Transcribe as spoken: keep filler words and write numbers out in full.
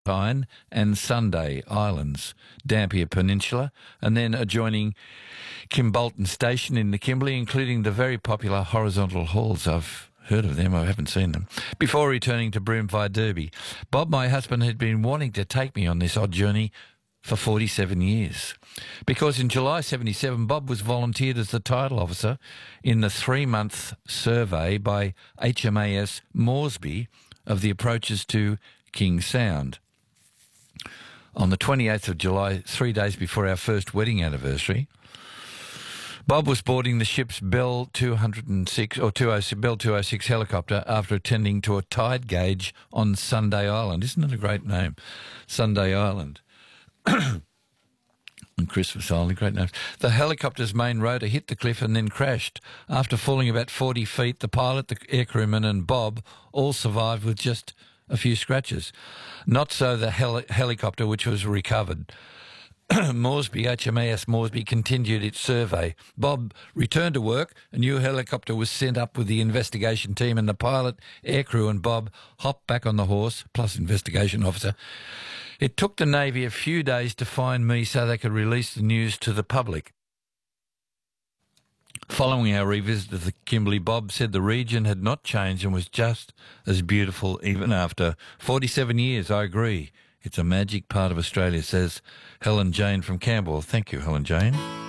Valentine and Sunday Islands, Dampier Peninsula, and then adjoining Kimbolton Station in the Kimberley, including the very popular horizontal halls. I've heard of them, I haven't seen them. Before returning to Broomfire Derby, Bob, my husband, had been wanting to take me on this odd journey for forty-seven years. Because in July seventy-seven, Bob was volunteered as the title officer in the three-month survey by H M A S Moresby of the approaches to King Sound. On the twenty-eighth of July, three days before our first wedding anniversary, Bob was boarding the ship's Bell two oh six or Bell two oh six helicopter after attending to a tide gauge on Sunday Island. Isn't it a great name? Sunday Island. And Christmas Island, great names. The helicopter's main rotor hit the cliff and then crashed. After falling about forty feet, the pilot, the aircrewman and Bob all survived with just a few scratches. Not so the heli- helicopter, which was recovered. Moresby, H M A S Moresby, continued its survey. Bob returned to work. A new helicopter was sent up with the investigation team, and the pilot, aircrew and Bob hopped back on the horse, plus investigation officer. It took the Navy a few days to find me so they could release the news to the public. Following our revisit of the Kimberley, Bob said the region had not changed and was just as beautiful even after forty-seven years. I agree. It's a magic part of Australia, says Helen Jane from Campbell. Thank you, Helen Jane.